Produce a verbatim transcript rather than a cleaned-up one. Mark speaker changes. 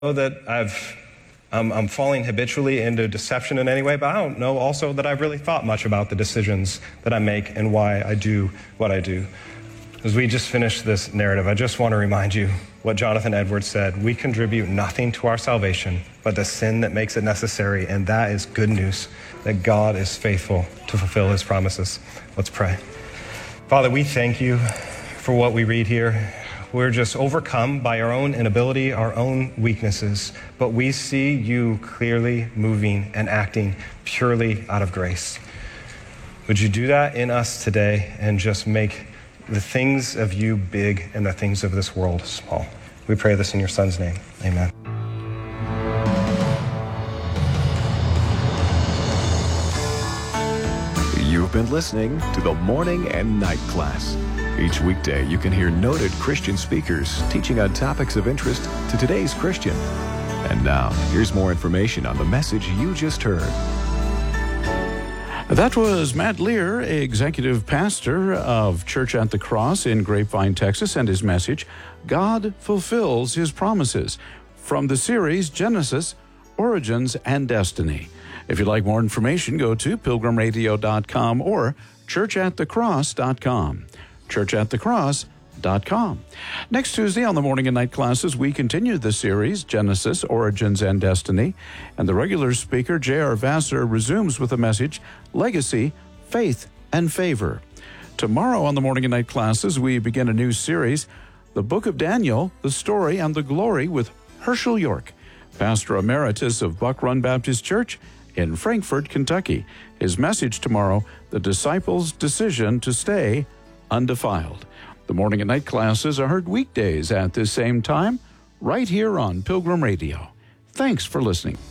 Speaker 1: know that I've, I'm, I'm falling habitually into deception in any way, but I don't know also that I've really thought much about the decisions that I make and why I do what I do. As we just finished this narrative, I just want to remind you what Jonathan Edwards said. We contribute nothing to our salvation but the sin that makes it necessary, and that is good news, that God is faithful to fulfill his promises. Let's pray. Father, we thank you for what we read here. We're just overcome by our own inability, our own weaknesses, but we see you clearly moving and acting purely out of grace. Would you do that in us today and just make the things of you big and the things of this world small? We pray this in your Son's name. Amen.
Speaker 2: You've been listening to the Morning and Night Class. Each weekday, you can hear noted Christian speakers teaching on topics of interest to today's Christian. And now, here's more information on the message you just heard.
Speaker 3: That was Matt Lear, executive pastor of Church at the Cross in Grapevine, Texas, and his message, God Fulfills His Promises, from the series Genesis, Origins, and Destiny. If you'd like more information, go to pilgrim radio dot com or church at the cross dot com. church at the cross dot com. Next Tuesday on the Morning and Night Classes, we continue the series, Genesis, Origins, and Destiny, and the regular speaker, J R. Vassar, resumes with a message, Legacy, Faith, and Favor. Tomorrow on the Morning and Night Classes, we begin a new series, The Book of Daniel, the Story and the Glory, with Herschel York, Pastor Emeritus of Buck Run Baptist Church in Frankfort, Kentucky. His message tomorrow, The Disciples' Decision to Stay Undefiled. The Morning and Night Classes are heard weekdays at this same time, right here on Pilgrim Radio. Thanks for listening.